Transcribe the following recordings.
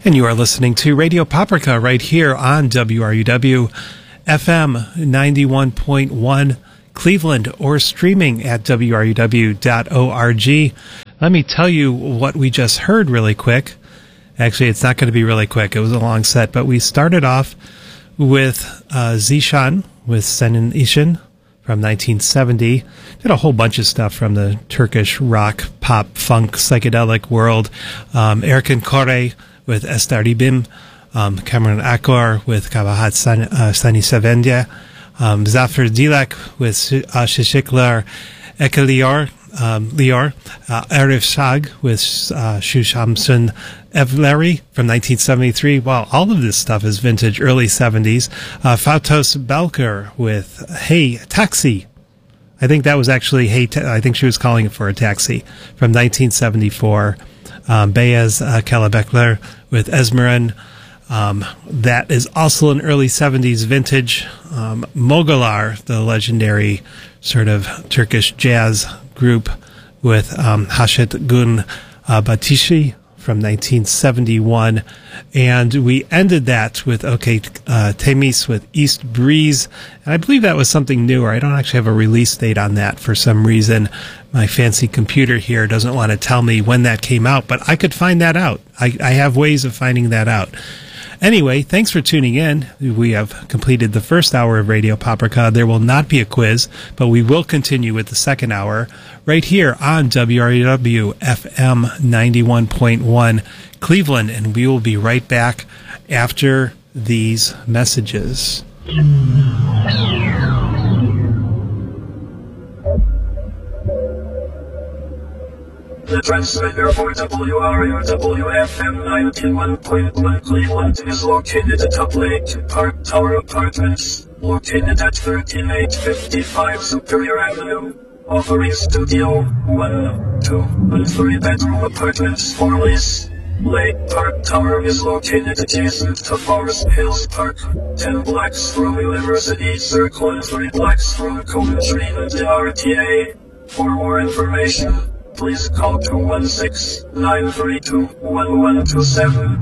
And you are listening to Radio Paprika right here on WRUW FM 91.1 Cleveland, or streaming at WRUW.org. Let me tell you what we just heard really quick. Actually, it's not going to be really quick. It was a long set, but we started off with Zishan with Senin İşin from 1970. Did a whole bunch of stuff from the Turkish rock, pop, funk, psychedelic world. Erkin Koray with Estaribim. Cameron Akkor with Kabahat Sani Sevendia. Zafer Dilek with Shishiklar Ekelior, Arif Shag with Shushamsun Evleri from 1973. Well, all of this stuff is vintage, early 70s. Fatos Belker with Hey Taxi. I think that was actually I think she was calling it for a taxi from 1974. Beyaz Kelebekler with Esmeran. That is also an early 70s vintage. Mogalar, the legendary sort of Turkish jazz group with Haşet Gun Batishi from 1971. And we ended that with Temis with East Breeze. And I believe that was something newer. I don't actually have a release date on that for some reason. My fancy computer here doesn't want to tell me when that came out, but I could find that out. I have ways of finding that out. Anyway, thanks for tuning in. We have completed the first hour of Radio Paprika. There will not be a quiz, but we will continue with the second hour right here on WRUW FM 91.1 Cleveland, and we will be right back after these messages. The transmitter for WRUW-FM 91.1 Cleveland is located atop Lake Park Tower Apartments, located at 13855 Superior Avenue, offering Studio 1, 2, and 3-bedroom apartments for lease. Lake Park Tower is located adjacent to Forest Hills Park, 10 blocks from University Circle and 3 blocks from Coventry and the RTA. For more information, please call 216-932-1127.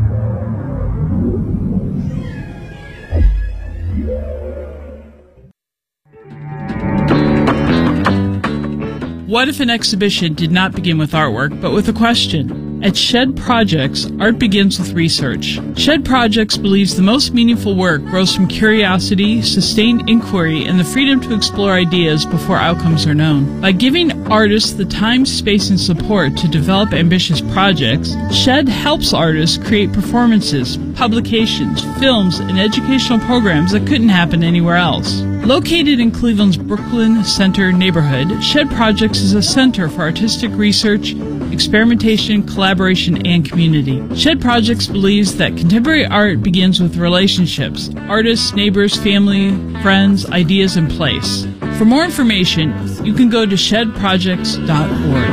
What if an exhibition did not begin with artwork, but with a question? At Shed Projects, art begins with research. Shed Projects believes the most meaningful work grows from curiosity, sustained inquiry, and the freedom to explore ideas before outcomes are known. By giving artists the time, space, and support to develop ambitious projects, Shed helps artists create performances, publications, films, and educational programs that couldn't happen anywhere else. Located in Cleveland's Brooklyn Center neighborhood, Shed Projects is a center for artistic research, experimentation, collaboration, and community. Shed Projects believes that contemporary art begins with relationships, artists, neighbors, family, friends, ideas, and place. For more information, you can go to shedprojects.org.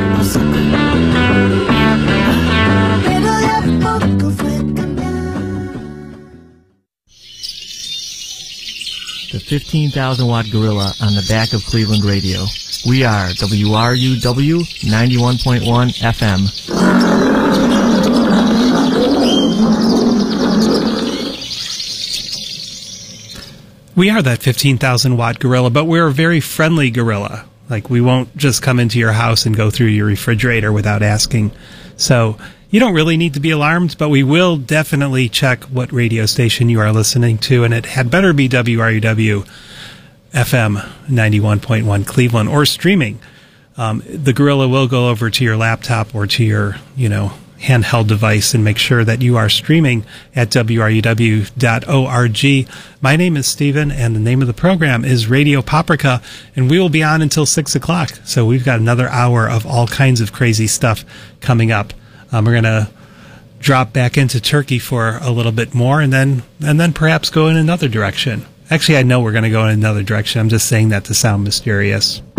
The 15,000-watt gorilla on the back of Cleveland radio. We are WRUW 91.1 FM. We are that 15,000-watt gorilla, but we're a very friendly gorilla. Like, we won't just come into your house and go through your refrigerator without asking. So you don't really need to be alarmed, but we will definitely check what radio station you are listening to, and it had better be WRUW FM 91.1 Cleveland, or streaming. The gorilla will go over to your laptop or to your, handheld device and make sure that you are streaming at WRUW.org. My name is Stephen, and the name of the program is Radio Paprika, and we will be on until 6 o'clock. So we've got another hour of all kinds of crazy stuff coming up. We're going to drop back into Turkey for a little bit more, and then perhaps go in another direction. Actually, I know we're going to go in another direction. I'm just saying that to sound mysterious.